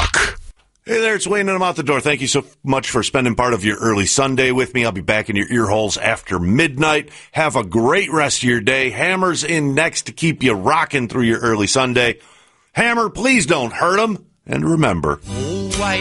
Rock. Hey there, it's Wayne and I'm out the door. Thank you so much for spending part of your early Sunday with me. I'll be back in your ear holes after midnight. Have a great rest of your day. Hammer's in next to keep you rocking through your early Sunday. Hammer, please don't hurt him. And remember, Oh, I